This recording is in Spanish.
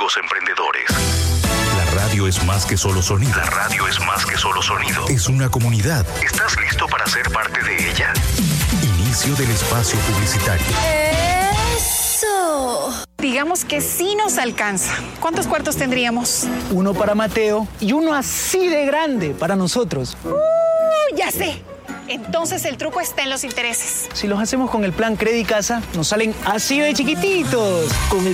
amigos emprendedores. La radio es más que solo sonido. La radio es más que solo sonido. Es una comunidad. ¿Estás listo para ser parte de ella? Inicio del espacio publicitario. ¡Eso! Digamos que sí nos alcanza. ¿Cuántos cuartos tendríamos? Uno para Mateo y uno así de grande para nosotros. Ya sé. Entonces el truco está en los intereses. Si los hacemos con el plan Credicasa, nos salen así de chiquititos. Con el